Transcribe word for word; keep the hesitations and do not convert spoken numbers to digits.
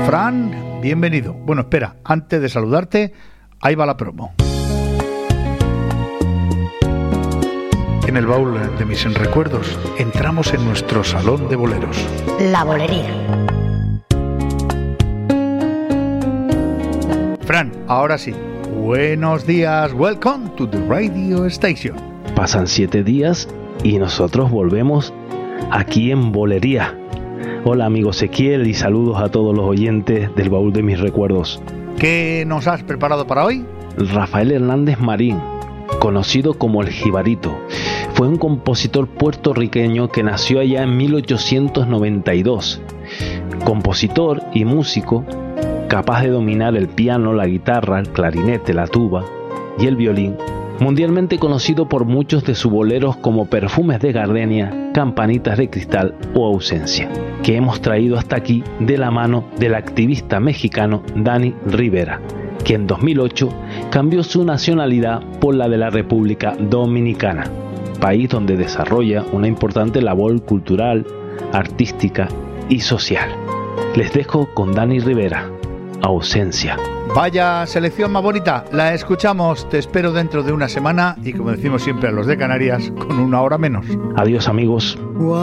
Fran, bienvenido. Bueno, espera, antes de saludarte, ahí va la promo. En el baúl de mis recuerdos entramos en nuestro salón de boleros. La bolería. Fran, ahora sí. Buenos días, welcome to the radio station. Pasan siete días y nosotros volvemos aquí en Bolería. Hola amigo Ezequiel y saludos a todos los oyentes del baúl de mis recuerdos. ¿Qué nos has preparado para hoy? Rafael Hernández Marín, conocido como el Jibarito, fue un compositor puertorriqueño que nació allá en mil ochocientos noventa y dos. Compositor y músico, capaz de dominar el piano, la guitarra, el clarinete, la tuba y el violín, mundialmente conocido por muchos de sus boleros como Perfumes de Gardenia, Campanitas de Cristal o Ausencia, que hemos traído hasta aquí de la mano del activista mexicano Dani Rivera, que en dos mil ocho cambió su nacionalidad por la de la República Dominicana, país donde desarrolla una importante labor cultural, artística y social. Les dejo con Dani Rivera, Ausencia. Vaya selección más bonita, la escuchamos, te espero dentro de una semana y como decimos siempre a los de Canarias, con una hora menos. Adiós amigos.